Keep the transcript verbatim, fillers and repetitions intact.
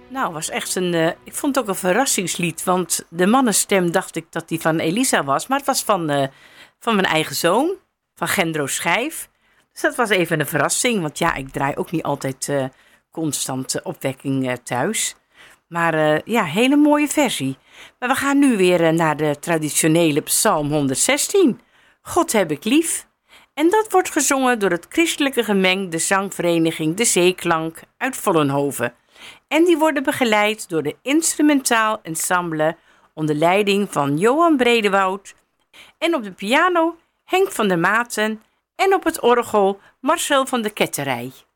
Nou, was echt een. Uh, ik vond het ook een verrassingslied. Want de mannenstem dacht ik dat die van Elisa was. Maar het was van, uh, van mijn eigen zoon. Van Gendro Schijf. Dus dat was even een verrassing. Want ja, ik draai ook niet altijd uh, constant uh, opwekking uh, thuis. Maar uh, ja, hele mooie versie. Maar we gaan nu weer uh, naar de traditionele Psalm honderdzestien. God heb ik lief. En dat wordt gezongen door het christelijke gemengde zangvereniging De Zeeklank uit Vollenhoven. En die worden begeleid door de instrumentaal ensemble onder leiding van Johan Bredewoud. En op de piano Henk van der Maten en op het orgel Marcel van de Ketterij.